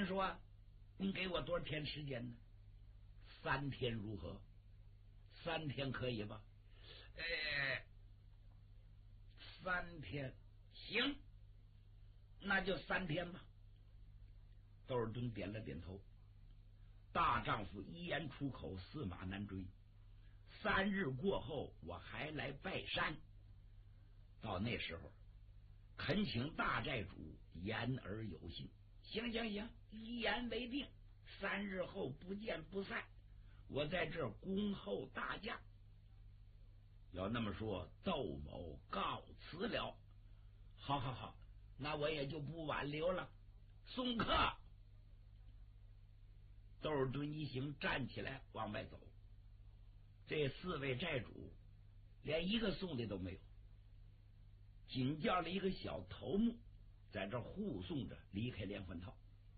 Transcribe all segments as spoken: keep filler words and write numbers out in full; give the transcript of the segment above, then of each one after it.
说你给我多少天时间呢？三天如何？三天可以吧？呃，三天行，那就三天吧。窦尔敦点了点头。大丈夫一言出口，驷马难追。三日过后，我还来拜山。到那时候，恳请大寨主言而有信。行行行，一言为定。三日后不见不散。我在这儿恭候大驾。要那么说，窦某告辞了。好好好，那我也就不挽留了。送客。窦尔敦一行站起来往外走。这四位寨主连一个送的都没有，仅叫了一个小头目在这护送着离开连环套。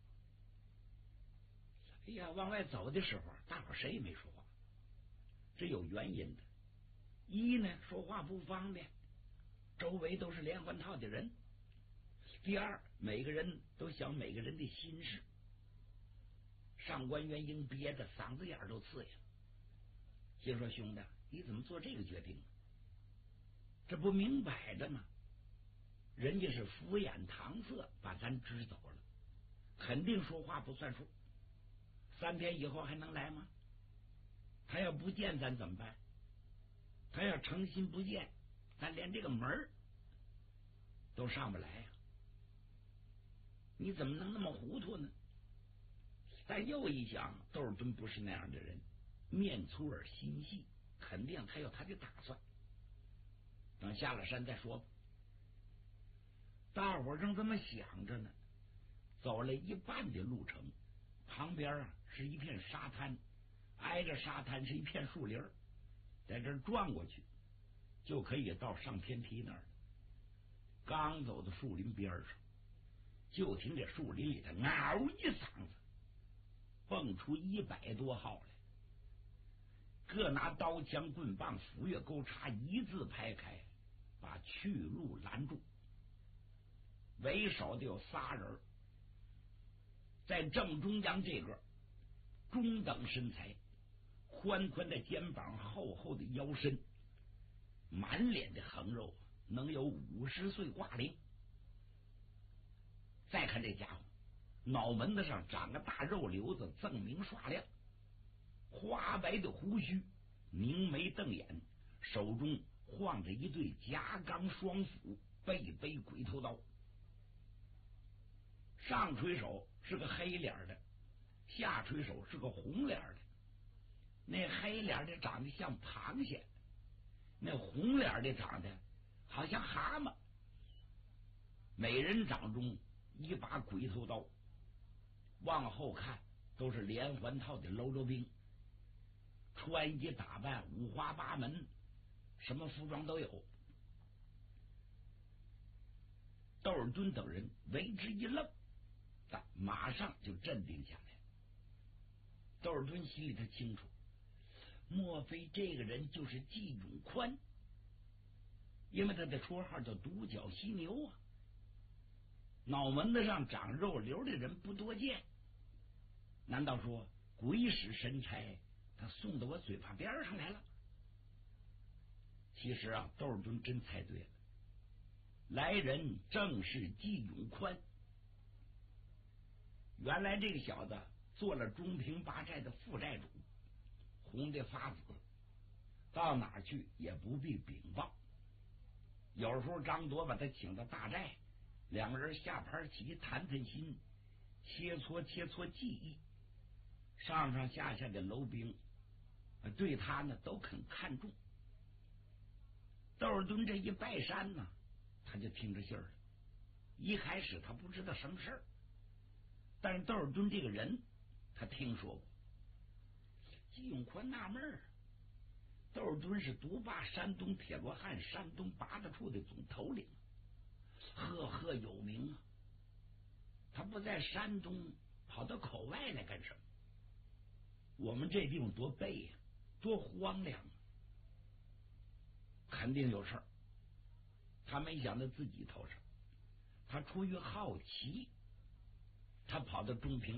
哎呀，往外走的时候，大伙谁也没说话，这有原因的。一呢，说话不方便，周围都是连环套的人；第二，每个人都想每个人的心事。上官元英憋得嗓子眼都刺呀，心说兄弟，你怎么做这个决定呢？这不明摆着吗？人家是敷衍搪塞把咱支走了，肯定说话不算数。三天以后还能来吗？他要不见咱怎么办？他要诚心不见，咱连这个门儿都上不来呀、啊！你怎么能那么糊涂呢？但又一想，窦尔敦不是那样的人，面粗而心细，肯定他有他的打算。等下了山再说吧。大伙正这么想着呢，走了一半的路程，旁边啊是一片沙滩，挨着沙滩是一片树林，在这儿转过去就可以到上天梯那儿。刚走到树林边上，就听这树林里头嗷一嗓子，蹦出一百多号来，各拿刀枪棍棒斧钺钩叉一字排开，把去路拦住。为首的有仨人，在正中央这个中等身材，宽宽的肩膀，厚厚的腰身，满脸的横肉，能有五十岁挂龄。再看这家伙，脑门子上长个大肉瘤子，锃明刷亮，花白的胡须，凝眉瞪眼，手中晃着一对夹钢双斧，背背鬼头刀。上垂手是个黑脸的，下垂手是个红脸的。那黑脸的长得像螃蟹，那红脸的长得好像蛤蟆。每人掌中一把鬼头刀，往后看都是连环套的喽啰兵，穿衣打扮五花八门，什么服装都有。窦尔敦等人为之一愣，但马上就镇定下来。窦尔敦心里头清楚，莫非这个人就是季永宽？因为他的绰号叫独角犀牛啊。脑门子上长肉瘤的人不多见，难道说鬼使神差，他送到我嘴巴边上来了？其实啊，窦尔敦真猜对了，来人正是季永宽。原来这个小子做了中平八寨的副寨主，红的发紫，到哪儿去也不必禀报。有时候张铎把他请到大寨，两个人下盘棋，谈谈心，切磋切磋技艺。上上下下的楼兵对他呢都肯看重。窦尔敦这一拜山呢，他就听着信儿了。一开始他不知道什么事儿，但是窦尔敦这个人他听说过。季永宽纳闷儿，窦尔敦是独霸山东铁罗汉山东八大处的总头领，赫赫有名啊，他不在山东跑到口外来干什么？我们这地方多背呀、啊，多荒凉啊，肯定有事儿。他没想到自己头上，他出于好奇，他跑到中平